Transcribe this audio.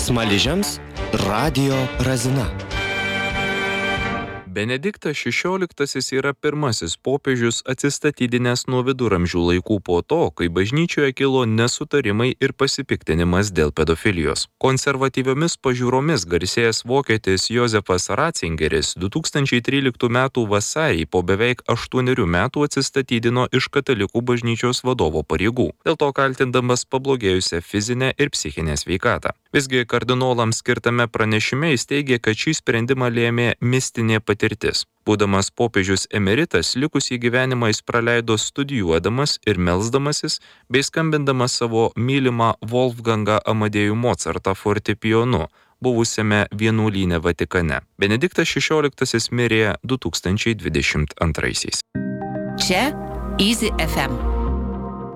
Smaližiams radijo razina. Benediktas XVI yra pirmasis popiežius atsistatydinęs nuo viduramžių laikų po to, kai bažnyčioje kilo nesutarimai ir pasipiktinimas dėl pedofilijos. Konservatyviomis pažiūromis garsėjęs vokietis Josefas Ratzingeris 2013 m. vasarį po beveik 8 metų atsistatydino iš katalikų bažnyčios vadovo pareigų, dėl to kaltindamas pablogėjusią fizinę ir psichinę sveikatą. Visgi kardinolams skirtame pranešime jis teigė, kad šį sprendimą lėmė mistinė patirtis. Būdamas popiežius emeritas, likusį gyvenimą jis praleido studijuodamas ir melsdamasis, bei skambindamas savo mylimą Wolfgangą Amadėjų Mocartą fortepijonu, buvusiame vienuolyne Vatikane. Benediktas XVI mirė 2022. Čia Easy FM.